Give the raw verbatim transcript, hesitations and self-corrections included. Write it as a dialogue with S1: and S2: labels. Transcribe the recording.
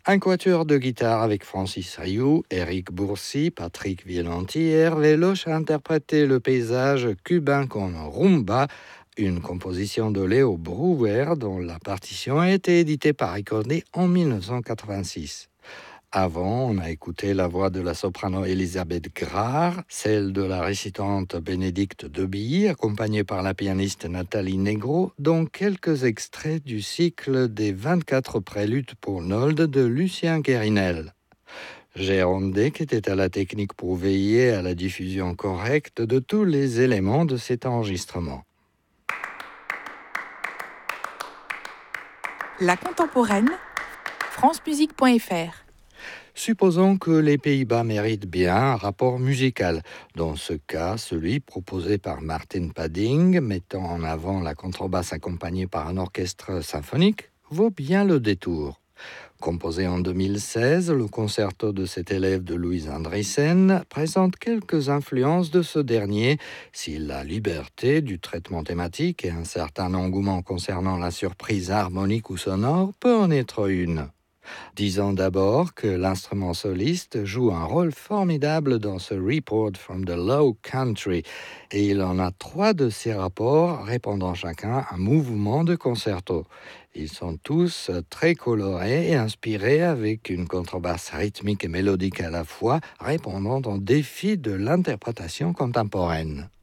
S1: Un quatuor de guitare avec Francis Rioux, Éric Bourcy, Patrick Violenti et Hervé Loche a interprété le paysage cubain con Rumba, une composition de Léo Brouwer dont la partition a été éditée par Ricordi en dix-neuf cent quatre-vingt-six. Avant, on a écouté la voix de la soprano Elisabeth Grard, celle de la récitante Bénédicte Debilly, accompagnée par la pianiste Nathalie Negro, dont quelques extraits du cycle des vingt-quatre préludes pour Nolde de Lucien Guérinel. Jérôme Deck était à la technique pour veiller à la diffusion correcte de tous les éléments de cet enregistrement.
S2: La contemporaine, france musique point f r.
S1: Supposons que les Pays-Bas méritent bien un rapport musical. Dans ce cas, celui proposé par Martin Padding, mettant en avant la contrebasse accompagnée par un orchestre symphonique, vaut bien le détour. Composé en deux mille seize, le concerto de cet élève de Louis Andriessen présente quelques influences de ce dernier, si la liberté du traitement thématique et un certain engouement concernant la surprise harmonique ou sonore peut en être une. Disons d'abord que l'instrument soliste joue un rôle formidable dans ce Report from the Low Country et il en a trois de ces rapports répondant chacun à un mouvement de concerto. Ils sont tous très colorés et inspirés avec une contrebasse rythmique et mélodique à la fois, répondant aux défis de l'interprétation contemporaine.